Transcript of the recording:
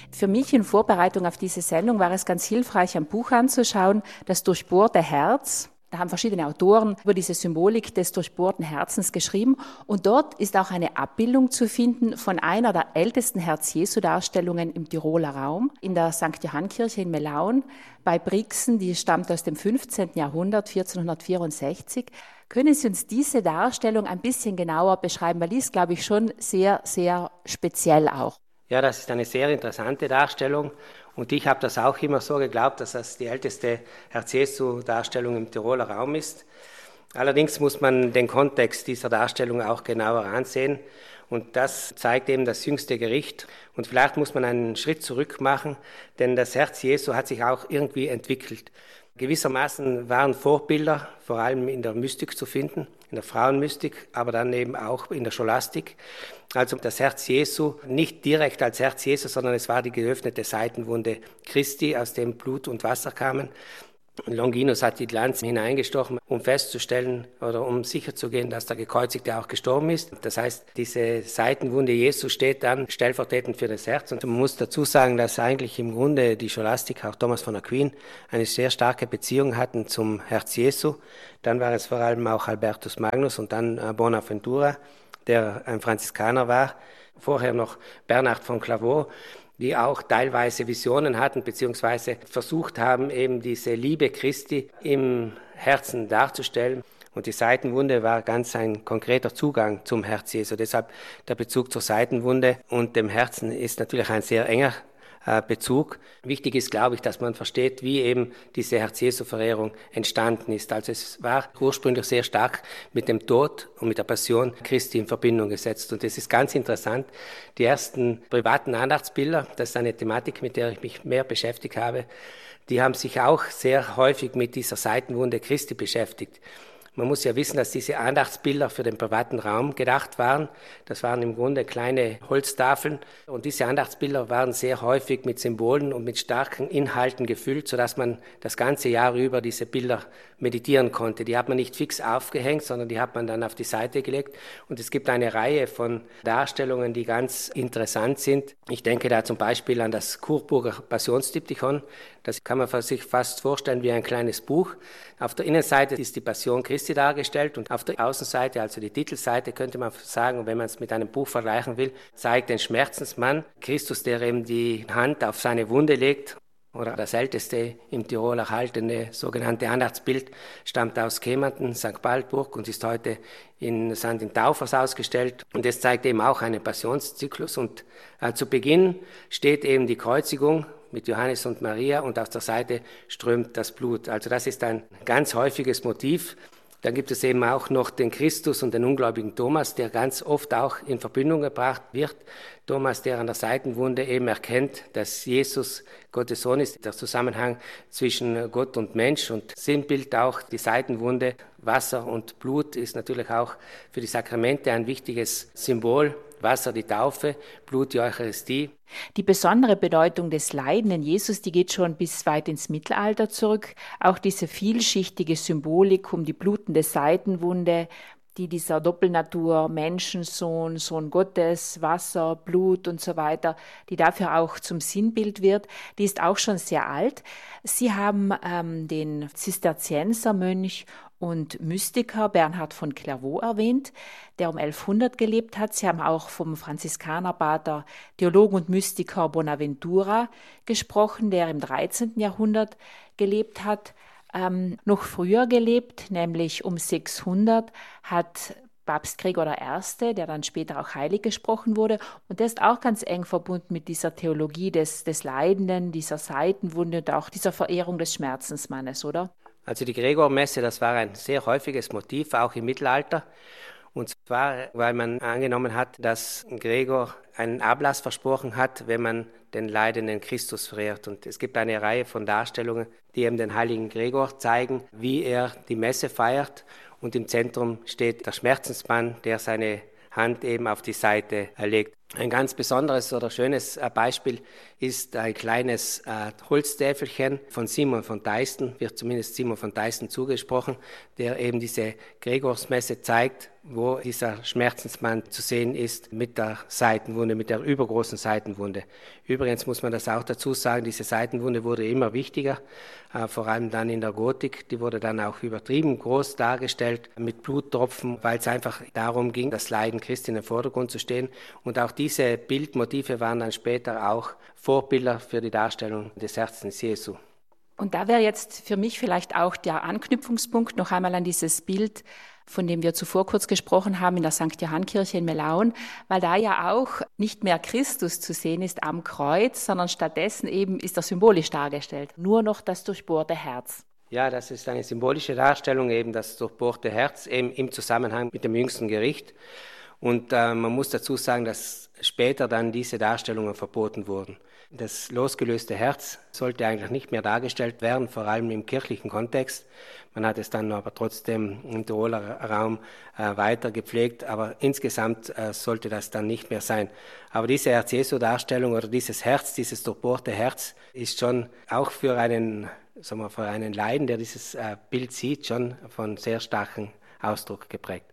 Für mich in Vorbereitung auf diese Sendung war es ganz hilfreich, ein Buch anzuschauen, das Durchbohrte Herz. Da haben verschiedene Autoren über diese Symbolik des durchbohrten Herzens geschrieben. Und dort ist auch eine Abbildung zu finden von einer der ältesten Herz-Jesu-Darstellungen im Tiroler Raum, in der St. Johann-Kirche in Melaun bei Brixen, die stammt aus dem 15. Jahrhundert, 1464. Können Sie uns diese Darstellung ein bisschen genauer beschreiben? Weil die ist, glaube ich, schon sehr, sehr speziell auch. Ja, das ist eine sehr interessante Darstellung und ich habe das auch immer so geglaubt, dass das die älteste Herz-Jesu-Darstellung im Tiroler Raum ist. Allerdings muss man den Kontext dieser Darstellung auch genauer ansehen und das zeigt eben das jüngste Gericht. Und vielleicht muss man einen Schritt zurück machen, denn das Herz Jesu hat sich auch irgendwie entwickelt. Gewissermaßen waren Vorbilder vor allem in der Mystik zu finden, in der Frauenmystik, aber dann eben auch in der Scholastik. Also das Herz Jesu, nicht direkt als Herz Jesu, sondern es war die geöffnete Seitenwunde Christi, aus dem Blut und Wasser kamen. Longinus hat die Lanze hineingestochen, um festzustellen oder um sicherzugehen, dass der Gekreuzigte auch gestorben ist. Das heißt, diese Seitenwunde Jesu steht dann stellvertretend für das Herz. Und man muss dazu sagen, dass eigentlich im Grunde die Scholastik, auch Thomas von Aquin, eine sehr starke Beziehung hatten zum Herz Jesu. Dann war es vor allem auch Albertus Magnus und dann Bonaventura, der ein Franziskaner war. Vorher noch Bernhard von Clairvaux, die auch teilweise Visionen hatten, beziehungsweise versucht haben, eben diese Liebe Christi im Herzen darzustellen. Und die Seitenwunde war ganz ein konkreter Zugang zum Herz Jesu. Deshalb der Bezug zur Seitenwunde und dem Herzen ist natürlich ein sehr enger Bezug. Wichtig ist, glaube ich, dass man versteht, wie eben diese Herz-Jesu-Verehrung entstanden ist. Also es war ursprünglich sehr stark mit dem Tod und mit der Passion Christi in Verbindung gesetzt. Und es ist ganz interessant, die ersten privaten Andachtsbilder, das ist eine Thematik, mit der ich mich mehr beschäftigt habe, die haben sich auch sehr häufig mit dieser Seitenwunde Christi beschäftigt. Man muss ja wissen, dass diese Andachtsbilder für den privaten Raum gedacht waren. Das waren im Grunde kleine Holztafeln. Und diese Andachtsbilder waren sehr häufig mit Symbolen und mit starken Inhalten gefüllt, sodass man das ganze Jahr über diese Bilder meditieren konnte. Die hat man nicht fix aufgehängt, sondern die hat man dann auf die Seite gelegt. Und es gibt eine Reihe von Darstellungen, die ganz interessant sind. Ich denke da zum Beispiel an das Coburger Passionsdiptychon. Das kann man sich fast vorstellen wie ein kleines Buch. Auf der Innenseite ist die Passion Christi dargestellt und auf der Außenseite, also die Titelseite, könnte man sagen, wenn man es mit einem Buch vergleichen will, zeigt den Schmerzensmann, Christus, der eben die Hand auf seine Wunde legt. Oder das älteste im Tirol erhaltene sogenannte Andachtsbild stammt aus Kempten, St. Baltburg und ist heute in St. Taufers ausgestellt. Und es zeigt eben auch einen Passionszyklus. Und zu Beginn steht eben die Kreuzigung mit Johannes und Maria und aus der Seite strömt das Blut. Also das ist ein ganz häufiges Motiv. Dann gibt es eben auch noch den Christus und den ungläubigen Thomas, der ganz oft auch in Verbindung gebracht wird. Thomas, der an der Seitenwunde eben erkennt, dass Jesus Gottes Sohn ist, der Zusammenhang zwischen Gott und Mensch und Sinnbild auch die Seitenwunde. Wasser und Blut ist natürlich auch für die Sakramente ein wichtiges Symbol. Wasser die Taufe, Blut die Eucharistie. Die besondere Bedeutung des leidenden Jesus, die geht schon bis weit ins Mittelalter zurück. Auch diese vielschichtige Symbolik um die blutende Seitenwunde, die dieser Doppelnatur, Menschensohn, Sohn Gottes, Wasser, Blut und so weiter, die dafür auch zum Sinnbild wird, die ist auch schon sehr alt. Sie haben den Zisterziensermönch und Mystiker Bernhard von Clairvaux erwähnt, der um 1100 gelebt hat. Sie haben auch vom Franziskanerpater, Theologen und Mystiker Bonaventura gesprochen, der im 13. Jahrhundert gelebt hat. Noch früher gelebt, nämlich um 600, hat Papst Gregor I., der dann später auch heilig gesprochen wurde. Und der ist auch ganz eng verbunden mit dieser Theologie des Leidenden, dieser Seitenwunde und auch dieser Verehrung des Schmerzensmannes, oder? Also die Gregormesse, das war ein sehr häufiges Motiv, auch im Mittelalter. Und zwar, weil man angenommen hat, dass Gregor einen Ablass versprochen hat, wenn man den leidenden Christus verehrt. Und es gibt eine Reihe von Darstellungen, die eben den heiligen Gregor zeigen, wie er die Messe feiert. Und im Zentrum steht der Schmerzensmann, der seine Hand eben auf die Seite legt. Ein ganz besonderes oder schönes Beispiel ist ein kleines Holztäfelchen von Simon von Deisten, wird zumindest Simon von Deisten zugesprochen, der eben diese Gregorsmesse zeigt, wo dieser Schmerzensmann zu sehen ist mit der Seitenwunde, mit der übergroßen Seitenwunde. Übrigens muss man das auch dazu sagen, diese Seitenwunde wurde immer wichtiger, vor allem dann in der Gotik. Die wurde dann auch übertrieben groß dargestellt mit Bluttropfen, weil es einfach darum ging, das Leiden Christi in den Vordergrund zu stehen. Und auch diese Bildmotive waren dann später auch Vorbilder für die Darstellung des Herzens Jesu. Und da wäre jetzt für mich vielleicht auch der Anknüpfungspunkt noch einmal an dieses Bild, von dem wir zuvor kurz gesprochen haben, in der St. Johann-Kirche in Melauen, weil da ja auch nicht mehr Christus zu sehen ist am Kreuz, sondern stattdessen eben ist er symbolisch dargestellt. Nur noch das durchbohrte Herz. Ja, das ist eine symbolische Darstellung, eben das durchbohrte Herz, eben im Zusammenhang mit dem jüngsten Gericht. Und man muss dazu sagen, dass später dann diese Darstellungen verboten wurden. Das losgelöste Herz sollte eigentlich nicht mehr dargestellt werden, vor allem im kirchlichen Kontext. Man hat es dann aber trotzdem im Tiroler Raum weiter gepflegt, aber insgesamt sollte das dann nicht mehr sein. Aber diese Herz-Jesu-Darstellung oder dieses Herz, dieses durchbohrte Herz, ist schon auch für einen Laien, der dieses Bild sieht, schon von sehr starkem Ausdruck geprägt.